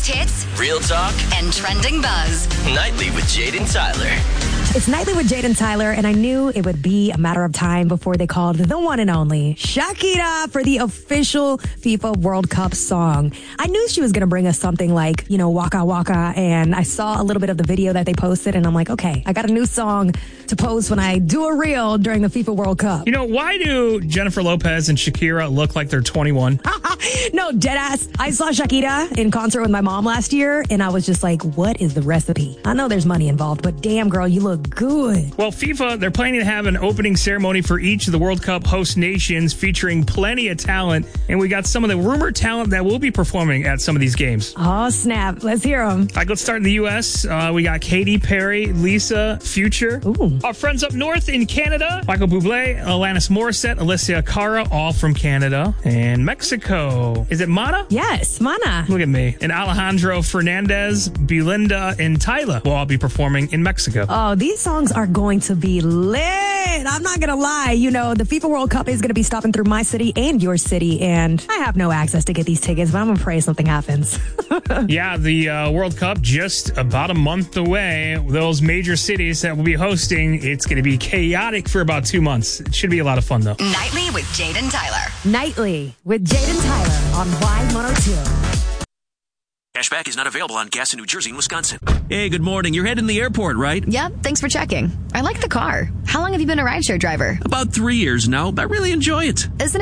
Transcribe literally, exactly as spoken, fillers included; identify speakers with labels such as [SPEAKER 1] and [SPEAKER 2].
[SPEAKER 1] biggest hits, real talk, and trending buzz. Nightly with Jade and Tyler.
[SPEAKER 2] It's Nightly with Jade and Tyler, and I knew it would be a matter of time before they called the one and only Shakira for the official FIFA World Cup song. I knew she was going to bring us something like, you know, Waka Waka, and I saw a little bit of the video that they posted, and I'm like, okay, I got a new song to post when I do a reel during the FIFA World Cup.
[SPEAKER 3] You know, why do Jennifer Lopez and Shakira look like they're twenty-one?
[SPEAKER 2] No, deadass. I saw Shakira in concert with my mom last year, and I was just like, what is the recipe? I know there's money involved, but damn, girl, you look good.
[SPEAKER 3] Well, FIFA, they're planning to have an opening ceremony for each of the World Cup host nations featuring plenty of talent, and we got some of the rumored talent that will be performing at some of these games.
[SPEAKER 2] Oh, snap. Let's hear them.
[SPEAKER 3] All right, let's start in the U S. Uh, we got Katy Perry, Lisa, Future.
[SPEAKER 2] Ooh.
[SPEAKER 3] Our friends up north in Canada, Michael Bublé, Alanis Morissette, Alicia Cara, all from Canada. And Mexico, is it Mana?
[SPEAKER 2] Yes, Mana.
[SPEAKER 3] Look at me. And Alejandro Fernandez, Belinda, and Tyla will all be performing in Mexico.
[SPEAKER 2] Oh, these songs are going to be lit. I'm not going to lie. You know, the FIFA World Cup is going to be stopping through my city and your city, and I have no access to get these tickets, but I'm going to pray something happens.
[SPEAKER 3] Yeah, the uh, World Cup just about a month away. Those major cities that will be hosting, it's going to be chaotic for about two months. It should be a lot of fun, though.
[SPEAKER 1] Nightly with Jade and Tyler.
[SPEAKER 2] Nightly with Jade and Tyler on Y one oh two.
[SPEAKER 4] Cashback is not available on gas in New Jersey and Wisconsin. Hey, good morning. You're heading to the airport, right?
[SPEAKER 5] Yep, thanks for checking. I like the car. How long have you been a rideshare driver?
[SPEAKER 4] About three years now. I really enjoy it.
[SPEAKER 5] Isn't